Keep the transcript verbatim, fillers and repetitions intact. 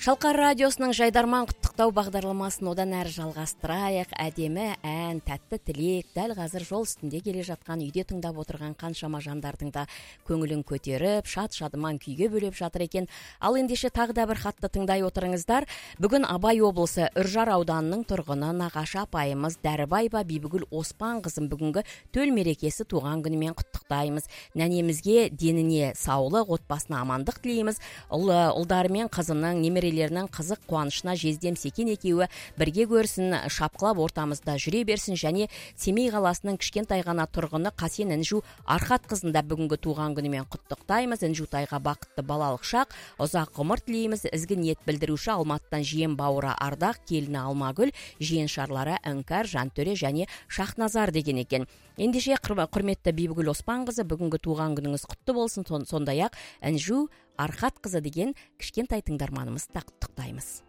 Шалқар радиосының жайдарман құттықтау бағдарламасын одан әрі жалғастырайық. Әдемі ән, тәтті тілек, дәл қазір жол үстінде келе жатқан, үйде тыңдап отырған қаншама жандардың да көңілін көтеріп, шат-шадыман күйге бөлеп жатыр екен. Ал ендеше тағы да бір хатты тыңдай отырыңыздар. Бүгін Абай облысы Үржар ауданының тұрғыны Нағашы апайымыз Дәрібайба Бибігүл Оспан қызым бүгінгі төл мерекесі туған күнімен құттықтаймыз. Нәнемізге деніне саулық, отбасына амандық тілейміз. Ұлдары мен қызының, немерелерінің қызық қуанышына жездем Секен екеуі бірге көрсін, шапқылап ортамызда жүре берсін. Және Семей қаласының кішкентай ғана тұрғыны Қасен Інжу Архат қызында бүгінгі туған күнімен құттықтаймыз. Інжутайға бақытты балалық шақ, ұзақ ғұмыр тілейміз. Ізгі ниет білдіруші Алматыдан жиен бауыры Ардақ, келіні Алмагүл, жиен шарлары Іңкәр, Жантөре және Шахназар деген екен. Ендеше құрметті Бибігүл Оспан қызы, бүгінгі туған күніңіз құтты болсын. Сондай-ақ Інжу Архат қызы деген кішкентай тыңдарманымыз та құттықтаймыз.